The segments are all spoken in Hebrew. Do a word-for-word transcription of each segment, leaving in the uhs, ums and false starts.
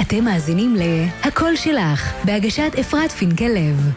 אתם מאזינים ל"הכל שלך", בהגשת אפרת פינקל-לב.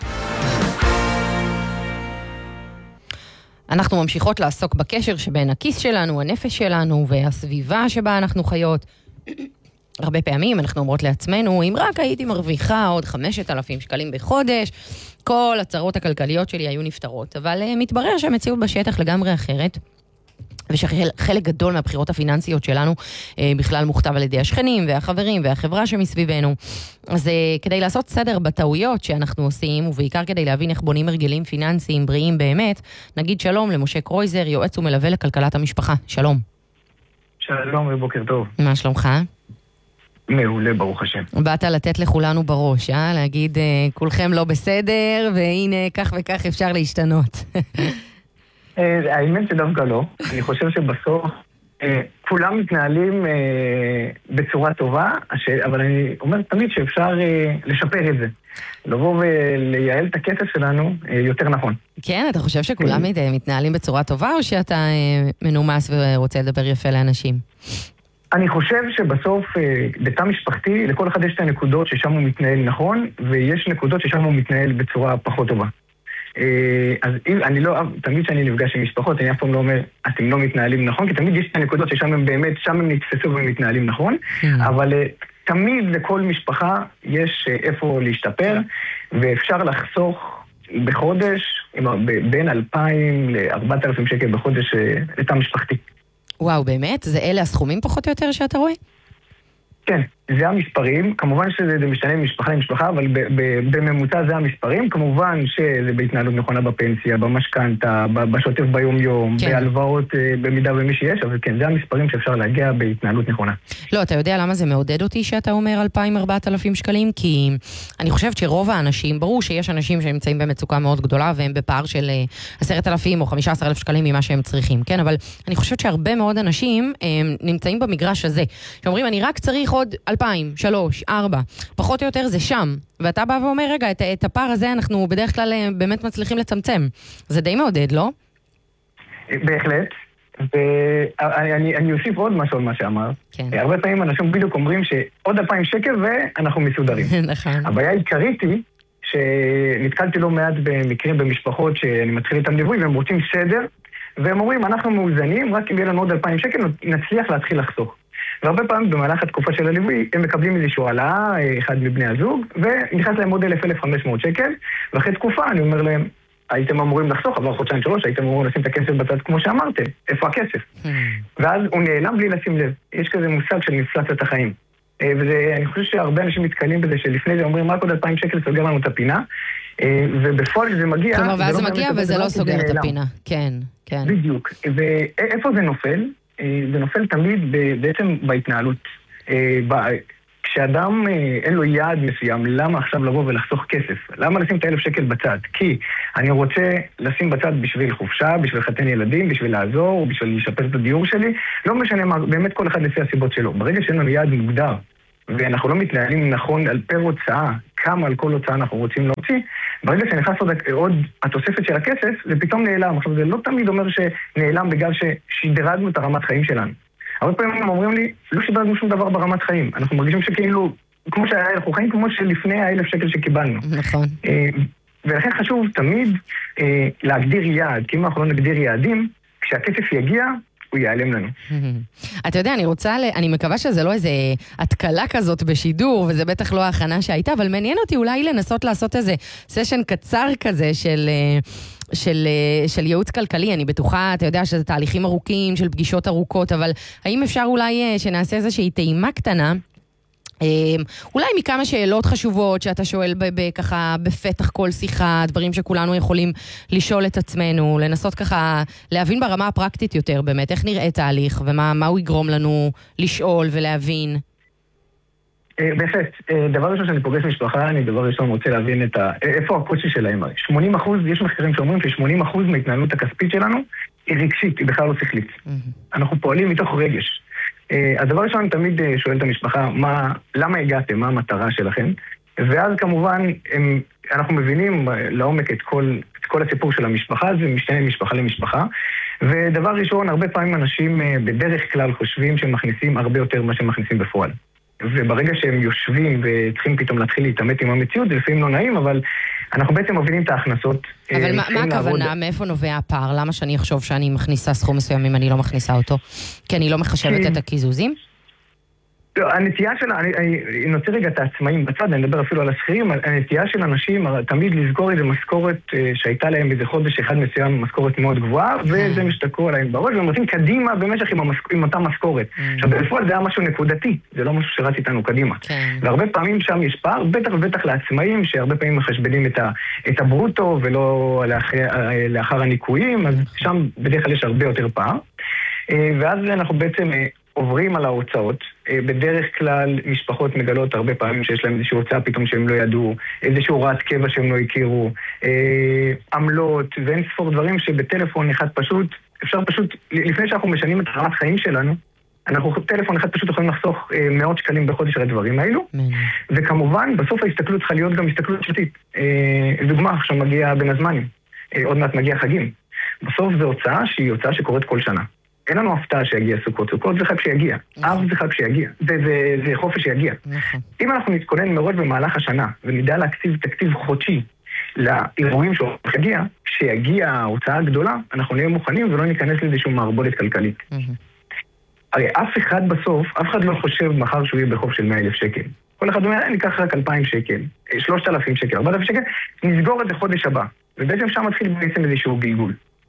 אנחנו ממשיכות לעסוק בקשר שבין הכיס שלנו, הנפש שלנו והסביבה שבה אנחנו חיות. הרבה פעמים אנחנו אומרות לעצמנו, אם רק הייתי מרוויחה עוד חמשת אלפים שקלים בחודש, כל הצרות הכלכליות שלי היו נפתרות. אבל uh, מתברר שהמציאות בשטח לגמרי אחרת, ושחלק גדול מהבחירות הפיננסיות שלנו uh, בכלל מוכתב על ידי השכנים והחברים והחברה שמסביבנו. אז uh, כדי לעשות סדר בטעויות שאנחנו עושים, ובעיקר כדי להבין איך בונים הרגלים פיננסיים בריאים באמת, נגיד שלום למשה קרויזר, יועץ ומלווה לכלכלת המשפחה. שלום. שלום ובוקר טוב. מה שלומך? מעולה, ברוך השם. באת לתת לכולנו בראש, אה? להגיד, כולכם לא בסדר, והנה כך וכך אפשר להשתנות. האמת שדווקא לא. אני חושב שבסוף כולם מתנהלים בצורה טובה, אבל אני אומר תמיד שאפשר לשפר את זה. לבוא ולייעל את הכסף שלנו יותר נכון. כן, אתה חושב שכולם מתנהלים בצורה טובה, או שאתה מנומס ורוצה לדבר יפה לאנשים? אני חושב שבסוף, בתא משפחתי, לכל אחד יש את הנקודות ששם הוא מתנהל נכון, ויש נקודות ששם הוא מתנהל בצורה פחות טובה. אז אם, אני לא, תמיד שאני נפגש עם משפחות, אני אף פעם לא אומר, אתם לא מתנהלים נכון, כי תמיד יש את הנקודות ששם הם באמת, שם הם נתפסו ומתנהלים נכון, אבל תמיד לכל משפחה יש איפה להשתפר, ואפשר לחסוך בחודש, בין אלפיים לארבעת אלפים שקל בחודש לתא משפחתי. וואו, באמת? זה אלה הסכומים פחות או יותר שאתה רואה? כן, זה המספרים. כמובן שזה משתנה ממשפחה למשפחה, אבל בממוצע זה המספרים. כמובן שזה בהתנהלות נכונה בפנסיה, במשכנתה, בשוטף ביום-יום, כן. בהלוואות במידה ומי שיש, אבל כן, זה המספרים שאפשר להגיע בהתנהלות נכונה. לא, אתה יודע למה זה מעודד אותי שאתה אומר אלפיים ארבעת אלפים שקלים? כי אני חושבת שרוב האנשים, ברור שיש אנשים שנמצאים במצוקה מאוד גדולה, והם בפער של עשרת אלפים או חמישה עשר אלף שקלים ממה שהם צריכים, כן? אבל אני חושבת שהרבה מאוד אנשים נמצאים במגרש הזה, שאומרים, אני רק צריך עוד אלפיים, שלוש, ארבע, פחות או יותר זה שם. ואתה בא ואומר, רגע, את, את הפער הזה אנחנו בדרך כלל באמת מצליחים לצמצם. זה די מעודד, לא? בהחלט. ואני אני, אני אוסיף עוד משהו על מה שאמר. כן. הרבה פעמים אנשים בדיוק אומרים שעוד אלפיים שקל ואנחנו מסודרים. נכון. הבעיה העיקרית היא שנתקלתי לא מעט במקרים במשפחות שאני מתחיל איתם ליווי והם רוצים סדר, והם אומרים, אנחנו מאוזנים, רק אם יהיה לנו עוד אלפיים שקל נצליח להתחיל לחסוך. והרבה פעמים במהלך התקופה של הליווי הם מקבלים איזשהו העלאה, אחד מבני הזוג, ונכנס להם עוד אלף אלף וחמש מאות שקל, ואחרי תקופה אני אומר להם, הייתם אמורים לחסוך, עבר חודשיים שלוש, הייתם אמורים לשים את הכסף בצד כמו שאמרתם, איפה הכסף? ואז הוא נעלם בלי לשים לב. יש כזה מושג של מפלצת החיים. ואני חושב שהרבה אנשים מתקלים בזה, שלפני זה אומרים, רק עוד אלפיים שקל סוגר לנו את הפינה, ובפועל שזה מגיע... כלומר, ואז זה מגיע וזה לא סוגר את הפינה. כן, כן. בדיוק. ואיפה זה נופל? זה נופל תמיד בעצם בהתנהלות. כשאדם אין לו יעד מסוים, למה עכשיו לבוא ולחסוך כסף? למה לשים את האלף שקל בצד? כי אני רוצה לשים בצד בשביל חופשה, בשביל חתן ילדים, בשביל לעזור, או בשביל לשפר את הדיור שלי. לא משנה מה, באמת כל אחד לפי הסיבות שלו. ברגע שאין לנו יעד מוגדר, ואנחנו לא מתנהלים נכון על פר הוצאה, כמה על כל הוצאה אנחנו רוצים להוציא, ברגע שנכנס עוד, עוד התוספת של הכסף, זה פתאום נעלם. עכשיו, זה לא תמיד אומר שנעלם בגלל ששדרגנו את הרמת חיים שלנו. הרבה פעמים הם אומרים לי, לא שדרגנו שום דבר ברמת חיים. אנחנו מרגישים שכאילו, כמו שאנחנו חיים כמו שלפני האלף שקל שקיבלנו. נכון. ולכן חשוב תמיד להגדיר יעד, כי אם אנחנו לא נגדיר יעדים, כשהכסף יגיע, הוא ייעלם לנו. אתה יודע, אני רוצה, אני מקווה שזה לא איזה התקלה כזאת בשידור, וזה בטח לא ההכנה שהייתה, אבל מעניין אותי אולי לנסות לעשות איזה סשן קצר כזה של... של, של ייעוץ כלכלי. אני בטוחה, אתה יודע שזה תהליכים ארוכים, של פגישות ארוכות, אבל האם אפשר אולי שנעשה איזושהי טעימה קטנה, אולי מכמה שאלות חשובות שאתה שואל ככה בפתח כל שיחה, דברים שכולנו יכולים לשאול את עצמנו, לנסות ככה להבין ברמה הפרקטית יותר באמת, איך נראה תהליך ומה הוא יגרום לנו לשאול ולהבין. בהחלט, דבר ראשון שאני פוגש משפחה, אני דבר ראשון רוצה להבין את ה... איפה הקושי שלהם. שמונים אחוז, יש מחקרים שאומרים ש-שמונים אחוז מההתנהלות הכספית שלנו היא רגשית, היא בכלל לא שכלית. אנחנו פועלים מתוך רגש. הדבר ראשון אני תמיד שואל את המשפחה, מה, למה הגעתם, מה המטרה שלכם? ואז כמובן הם, אנחנו מבינים לעומק את כל, את כל הסיפור של המשפחה, זה משתנה משפחה למשפחה. ודבר ראשון, הרבה פעמים אנשים בדרך כלל חושבים שהם מכניסים הרבה יותר מה שהם מכניסים בפועל. וברגע שהם יושבים וצריכים פתאום להתחיל להתאמת עם המציאות, זה לפעמים לא נעים, אבל אנחנו בעצם מבינים את ההכנסות. אבל מה, מה הכוונה? מאיפה נובע הפער? למה שאני אחשוב שאני מכניסה סכום מסוים אם אני לא מכניסה אותו? כי אני לא מחשבת כי... את הקיזוזים? לא, הנטייה של, אני, אני נוציא רגע את העצמאים בצד, אני מדבר אפילו על השכירים, הנטייה של אנשים תמיד לסגור איזו משכורת שהייתה להם באיזה חודש אחד מסוים, משכורת מאוד גבוהה, וזה משתקעו עליהם בראש, והם רוצים קדימה במשך עם, המסק... עם אותה משכורת. עכשיו, בפועל זה היה משהו נקודתי, זה לא משהו שרץ איתנו קדימה. והרבה פעמים שם יש פער, בטח ובטח לעצמאים, שהרבה פעמים מחשבנים את, ה... את הברוטו, ולא לאחר, לאחר הניקויים, אז שם בדרך כלל יש הרבה יותר פער. ואז אנחנו בעצם עוברים על ההוצאות. בדרך כלל משפחות מגלות הרבה פעמים שיש להם איזושהי הוצאה פתאום שהם לא ידעו, איזושהי הוראת קבע שהם לא הכירו, עמלות ואין ספור דברים שבטלפון אחד פשוט, אפשר פשוט, לפני שאנחנו משנים את רמת חיים שלנו, אנחנו טלפון אחד פשוט יכולים לחסוך מאות שקלים בחודש על הדברים האלו, וכמובן בסוף ההסתכלות צריכה להיות גם הסתכלות שנתית. דוגמה, עכשיו מגיע בין הזמנים, עוד מעט מגיע חגים. בסוף זו הוצאה שהיא הוצאה שקורית כל שנה. אין לנו הפתעה שיגיע סוכות. סוכות זה חג שיגיע. אב זה חג שיגיע. זה, זה, זה חופש שיגיע. אם אנחנו נתכונן מראש במהלך השנה, ונדע להקציב תקציב חודשי לאירועים שיגיע, כשיגיע ההוצאה הגדולה, אנחנו נהיה מוכנים ולא ניכנס לאיזשהו מערבולת כלכלית. הרי אף אחד בסוף, אף אחד לא חושב מחר שהוא יהיה בחוב של מאה אלף שקל. כל אחד אומר, אני אקח רק אלפיים שקל, שלושת אלפים שקל, ארבעת אלפים שקל, נסגור את זה חודש הבא. ובעצם שם מתחיל בעצם איזשהו גלגול.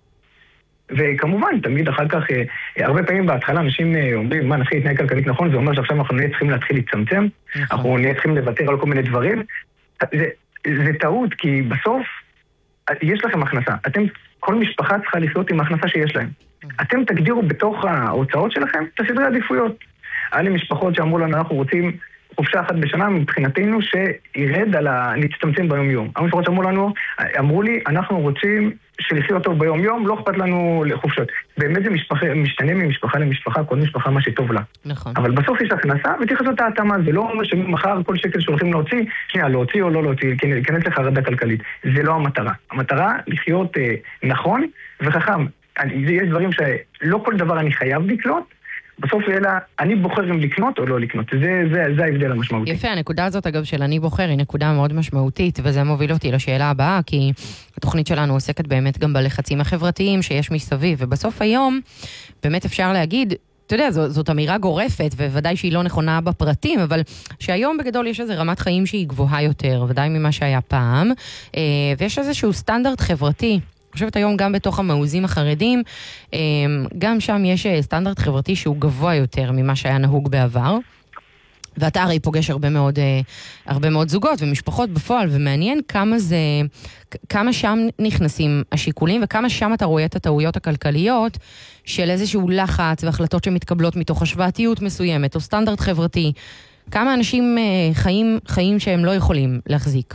וכמובן, תמיד אחר כך, הרבה פעמים בהתחלה אנשים אומרים, מה, נתחיל להתנהג כלכלית נכון, זה אומר שעכשיו אנחנו נהיה צריכים להתחיל להצטמצם, אנחנו נהיה צריכים לוותר על כל מיני דברים. זה, זה טעות, כי בסוף יש לכם הכנסה. אתם, כל משפחה צריכה לחיות עם ההכנסה שיש להם. אתם תגדירו בתוך ההוצאות שלכם את הסדרי העדיפויות. היה לי משפחות שאמרו לנו, אנחנו רוצים חופשה אחת בשנה מבחינתנו שירד על ה... נצטמצם ביום יום. המשפחות שאמרו לנו, אמרו לי, אנחנו רוצים שלחיות טוב ביום יום, לא אכפת לנו לחופשות. באמת זה משפחה, משתנה ממשפחה למשפחה, כל משפחה מה שטוב לה. נכון. אבל בסוף יש הכנסה ותצריך לעשות את ההתאמה, זה לא אומר שמחר כל שקל שהולכים להוציא, שנייה, להוציא או לא להוציא, להיכנס לחרדה כלכלית. זה לא המטרה. המטרה לחיות אה, נכון וחכם. יש דברים שלא כל דבר אני חייב לקנות, בסוף אלא, אני בוחר אם לקנות או לא לקנות. זה, זה, זה ההבדל המשמעותי. יפה, הנקודה הזאת, אגב, של אני בוחר, היא נקודה מאוד משמעותית, וזה מוביל אותי לשאלה הבאה, כי התוכנית שלנו עוסקת באמת גם בלחצים החברתיים שיש מסביב, ובסוף היום, באמת אפשר להגיד, אתה יודע, זאת, זאת אמירה גורפת, וודאי שהיא לא נכונה בפרטים, אבל שהיום בגדול יש איזו רמת חיים שהיא גבוהה יותר, ודאי ממה שהיה פעם, ויש איזשהו סטנדרט חברתי, אני חושבת היום גם בתוך המעוזים החרדים, גם שם יש סטנדרט חברתי שהוא גבוה יותר ממה שהיה נהוג בעבר, ואתה הרי פוגש הרבה מאוד, הרבה מאוד זוגות ומשפחות בפועל, ומעניין כמה זה, כמה שם נכנסים השיקולים, וכמה שם אתה רואה את הטעויות הכלכליות של איזשהו לחץ והחלטות שמתקבלות מתוך השוואתיות מסוימת, או סטנדרט חברתי. כמה אנשים חיים, חיים שהם לא יכולים להחזיק?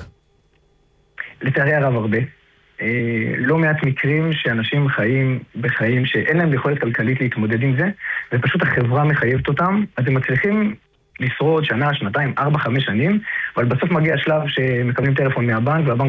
לצערי הרב הרבה. לא מעט מקרים שאנשים חיים בחיים שאין להם יכולת כלכלית להתמודד עם זה, ופשוט החברה מחייבת אותם, אז הם מצליחים לשרוד שנה, שנתיים, ארבע, חמש שנים, אבל בסוף מגיע השלב שמקבלים טלפון מהבנק, והבנק